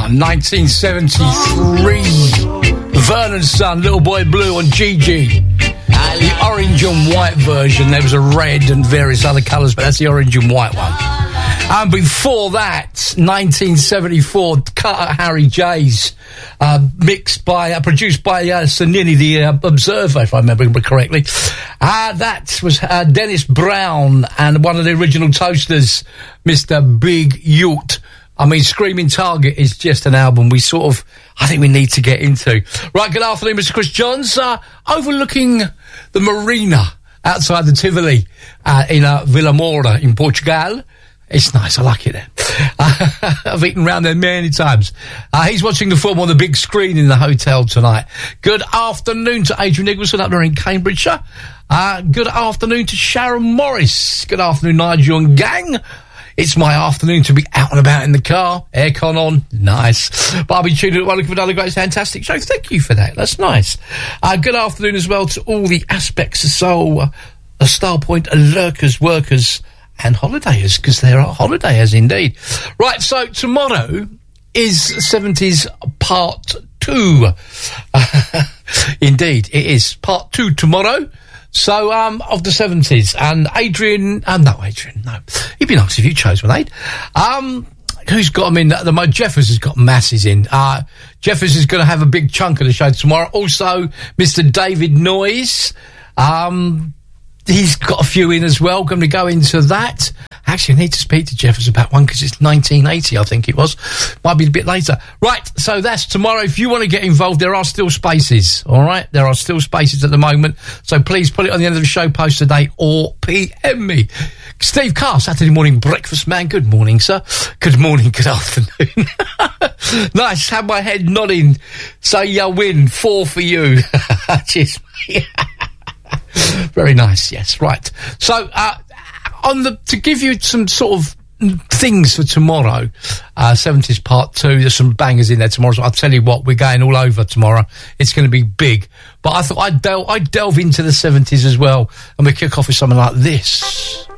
1973. Vernon's Son, Little Boy Blue on Gigi. The orange and white version. There was a red and various other colours, but that's the orange and white one. And before that, 1974, cut at Harry J's, produced by Sanini, the Observer, if I remember correctly. That was Dennis Brown and one of the original Toasters, Mr. Big Ute. I mean, Screaming Target is just an album I think we need to get into. Right, good afternoon, Mr. Chris Johns, overlooking the marina outside the Tivoli in Vila Moura in Portugal. It's nice, I like it there. I've eaten round there many times. He's watching the film on the big screen in the hotel tonight. Good afternoon to Adrian Nicholson up there in Cambridgeshire. Good afternoon to Sharon Morris. Good afternoon, Nigel and gang. It's my afternoon to be out and about in the car. Aircon on. Nice. Barbie Tudor, looking for another great, fantastic show. Thank you for that. That's nice. Good afternoon as well to all the aspects of soul, Star Point, lurkers, workers, and holidayers, because there are holidayers indeed. Right, so tomorrow is 70s Part 2. Indeed, it is Part 2 tomorrow. So, of the 70s. And Adrian, no. It'd be nice if you chose one, Aid. Who's got them in? Jeffers has got masses in. Jeffers is going to have a big chunk of the show tomorrow. Also, Mr. David Noyes. He's got a few in as well. Going to go into that. Actually, I need to speak to Jeffers about one because it's 1980, I think it was. Might be a bit later. Right, so that's tomorrow. If you want to get involved, there are still spaces, all right? There are still spaces at the moment. So please put it on the end of the show post today or PM me. Steve Carr, Saturday morning breakfast man. Good morning, sir. Good morning, good afternoon. Nice, have my head nodding. Say you win, 4 for you. Cheers, mate. Very nice, yes, right. So, to give you some sort of things for tomorrow, 70s Part 2, there's some bangers in there tomorrow, so I'll tell you what, we're going all over tomorrow. It's going to be big. But I thought I'd delve into the 70s as well, and we kick off with something like this.